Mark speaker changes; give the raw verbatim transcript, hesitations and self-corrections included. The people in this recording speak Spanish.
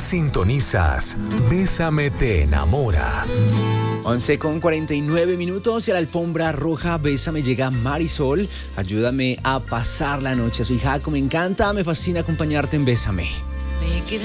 Speaker 1: Sintonizas Bésame te enamora.
Speaker 2: once con cuarenta y nueve minutos y a la alfombra roja Bésame llega Marisol. Ayúdame a pasar la noche. Soy Jaco, me encanta, me fascina acompañarte en Bésame.
Speaker 3: Me queda